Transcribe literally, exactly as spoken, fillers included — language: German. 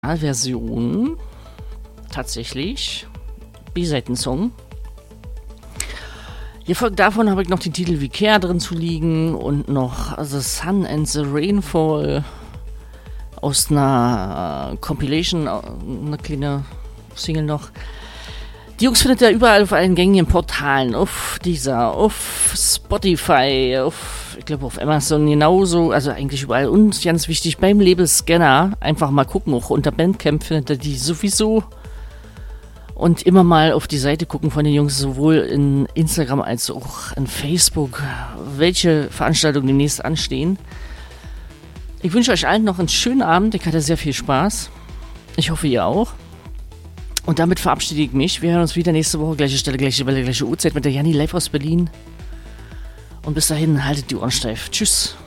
Version. Tatsächlich. B-Seiten-Song. Hier folgt davon habe ich noch den Titel Vicaire drin zu liegen und noch The Sun and the Rainfall aus einer Compilation, eine kleine Single noch. Die Jungs findet ihr überall auf allen gängigen Portalen, auf Deezer, auf Spotify, auf, ich glaube auf Amazon genauso, also eigentlich überall. Und ganz wichtig, beim Label Scanner einfach mal gucken, auch unter Bandcamp findet ihr die sowieso. Und immer mal auf die Seite gucken von den Jungs, sowohl in Instagram als auch in Facebook, welche Veranstaltungen demnächst anstehen. Ich wünsche euch allen noch einen schönen Abend, ich hatte sehr viel Spaß. Ich hoffe, ihr auch. Und damit verabschiede ich mich. Wir hören uns wieder nächste Woche, gleiche Stelle, gleiche Welle, gleiche Uhrzeit mit der Janni live aus Berlin. Und bis dahin, haltet die Ohren steif. Tschüss.